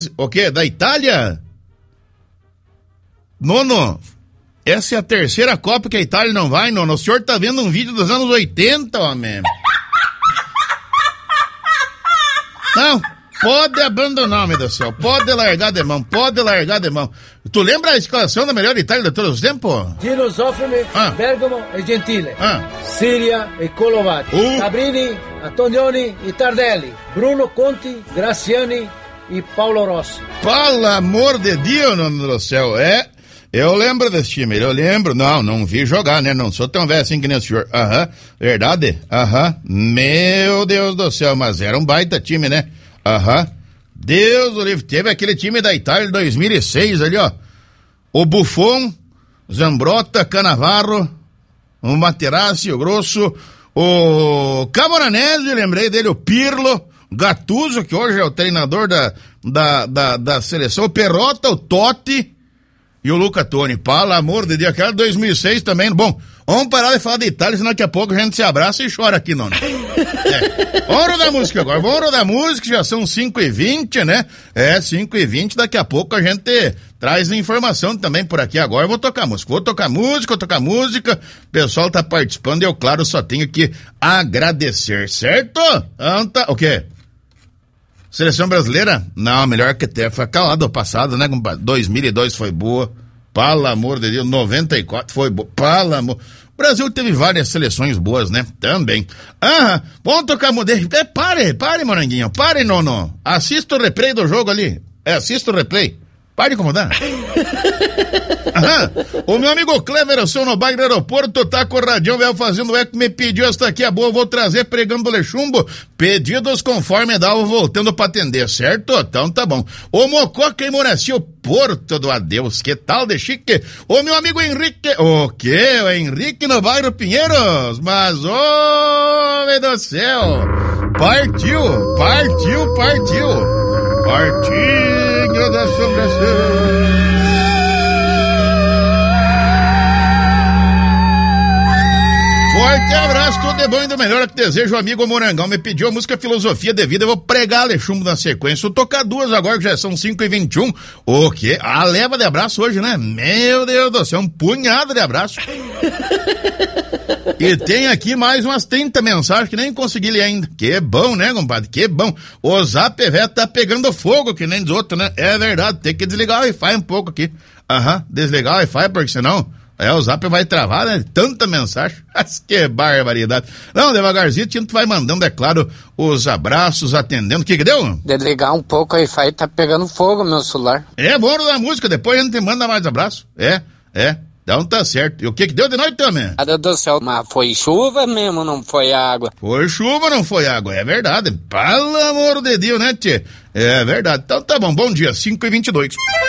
O quê? Da Itália? Nono, essa é a terceira Copa que a Itália não vai, Nono. O senhor tá vendo um vídeo dos anos 80, homem. Não, pode abandonar, meu Deus do céu. Pode largar de mão, Tu lembra a escalação da melhor Itália de todos os tempos? Gino Sofrimi, Bergamo e Gentile. Siria e Colovati. Cabrini, Antonioni e Tardelli. Bruno Conti, Graziani e Paulo Rossi. Pelo amor de Deus, Nono do céu, Eu lembro desse time, não vi jogar, né, não sou tão velho assim que nem o senhor, verdade, meu Deus do céu, mas era um baita time, né, Deus o livre, teve aquele time da Itália de 2006 ali, ó, o Buffon, Zambrotta, Cannavaro, o Materazzi, o Grosso, o Camoranesi, lembrei dele, o Pirlo, Gattuso, que hoje é o treinador da seleção, o Perrotta, o Totti, e o Luca Toni, pelo amor de Deus, aquela 2006 também, bom, vamos parar de falar de Itália, senão daqui a pouco a gente se abraça e chora aqui, não. Vamos rodar música agora, já são 5h20, né? 5h20, daqui a pouco a gente traz informação também por aqui agora, vou tocar música, o pessoal tá participando e eu, claro, só tenho que agradecer, certo? O quê? Seleção brasileira? Não, melhor que até foi calado passado, né, compadre? 2002 foi boa, pelo amor de Deus, 94 foi boa, pelo amor. O Brasil teve várias seleções boas, né? Também. Vamos tocar modelo. Pare, Moranguinho, pare, Nono. Assista o replay do jogo ali. Assista o replay. Pare de incomodar. O meu amigo Clever, eu sou no bairro do aeroporto, tá com o radião, velho, fazendo eco, me pediu esta aqui, a boa, eu vou trazer pregando lechumbo, pedidos conforme dá, eu voltando pra atender, certo? Então tá bom. O Mococa em Moraci, o Porto do Adeus, que tal de chique? O meu amigo Henrique, o quê? O Henrique no bairro Pinheiros, mas, meu Deus do céu, partiu, Partinho da sobrancelha. Forte abraço, tudo de bom e do melhor que desejo, amigo Morangão. Me pediu a música Filosofia de Vida, eu vou pregar Lechumbo na sequência. Vou tocar duas agora, que já são 5h21. O quê? A leva de abraço hoje, né? Meu Deus do céu, um punhado de abraço. E tem aqui mais umas 30 mensagens que nem consegui ler ainda. Que bom, né, compadre? Que bom. O Zap velho tá pegando fogo, que nem dos outros, né? É verdade, tem que desligar o Wi-Fi um pouco aqui. Desligar o Wi-Fi, porque senão... o Zap vai travar, né? Tanta mensagem. Que barbaridade. Não, devagarzinho, a gente vai mandando, é claro, os abraços, atendendo. O que deu? Desligar um pouco o Wi-Fi, tá pegando fogo meu celular. Bom da música, depois a gente manda mais abraço. Então tá certo. E o que deu de noite também? Meu Deus do céu, mas foi chuva mesmo, não foi água. Foi chuva, não foi água, é verdade. Pelo amor de Deus, né, tchê? É verdade. Então tá bom, bom dia, 5h22.